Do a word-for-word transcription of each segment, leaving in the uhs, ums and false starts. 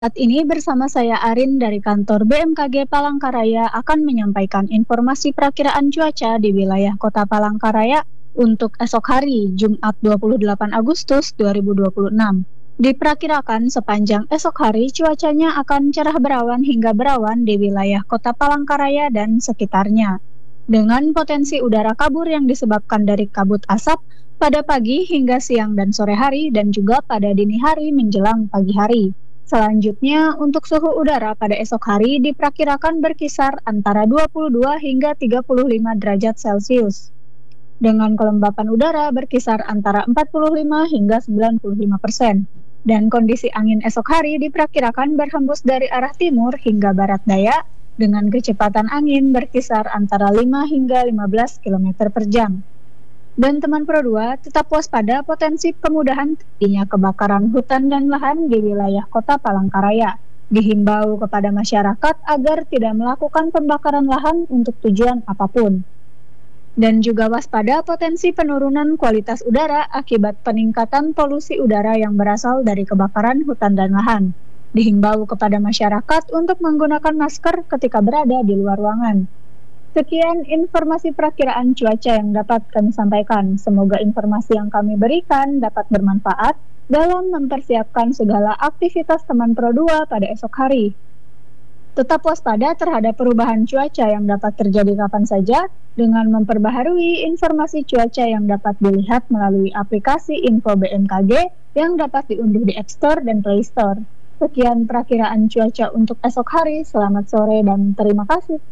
Saat ini bersama saya Arin dari kantor B M K G Palangkaraya akan menyampaikan informasi perakiraan cuaca di wilayah Kota Palangkaraya untuk esok hari, Jumat dua puluh delapan Agustus dua ribu dua puluh enam. Diperkirakan sepanjang esok hari cuacanya akan cerah berawan hingga berawan di wilayah Kota Palangkaraya dan sekitarnya, dengan potensi udara kabur yang disebabkan dari kabut asap pada pagi hingga siang dan sore hari dan juga pada dini hari menjelang pagi hari. Selanjutnya, untuk suhu udara pada esok hari diperkirakan berkisar antara dua puluh dua hingga tiga puluh lima derajat Celcius, dengan kelembapan udara berkisar antara empat puluh lima hingga sembilan puluh lima persen. Dan kondisi angin esok hari diperkirakan berhembus dari arah timur hingga barat daya dengan kecepatan angin berkisar antara lima hingga lima belas kilometer per jam. Dan teman Pro dua tetap waspada potensi kemudahan terjadinya kebakaran hutan dan lahan di wilayah Kota Palangkaraya. Dihimbau kepada masyarakat agar tidak melakukan pembakaran lahan untuk tujuan apapun. Dan juga waspada potensi penurunan kualitas udara akibat peningkatan polusi udara yang berasal dari kebakaran hutan dan lahan. Dihimbau kepada masyarakat untuk menggunakan masker ketika berada di luar ruangan. Sekian informasi perakiraan cuaca yang dapat kami sampaikan. Semoga informasi yang kami berikan dapat bermanfaat dalam mempersiapkan segala aktivitas teman Pro dua pada esok hari. Tetap waspada terhadap perubahan cuaca yang dapat terjadi kapan saja dengan memperbaharui informasi cuaca yang dapat dilihat melalui aplikasi Info B M K G yang dapat diunduh di App Store dan Play Store. Sekian perakiraan cuaca untuk esok hari. Selamat sore dan terima kasih.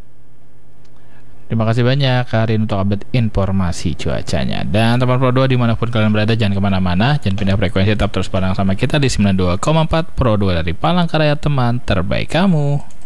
Terima kasih banyak Karin untuk update informasi cuacanya. Dan teman Pro dua dimanapun kalian berada, jangan kemana-mana, jangan pindah frekuensi, tetap terus bareng sama kita di sembilan puluh dua koma empat Pro dua dari Palangkaraya, teman terbaik kamu.